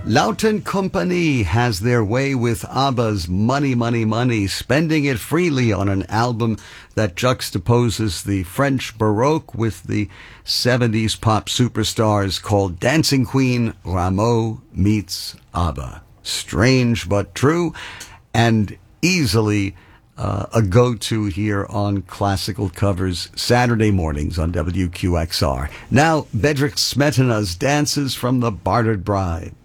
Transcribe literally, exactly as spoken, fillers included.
Lauten Company has their way with ABBA's Money, Money, Money, spending it freely on an album that juxtaposes the French Baroque with the seventies pop superstars, called Dancing Queen Rameau Meets ABBA. Strange but true, and easily uh, a go-to here on Classical Covers Saturday mornings on W Q X R. Now, Bedřich Smetana's Dances from the Bartered Bride.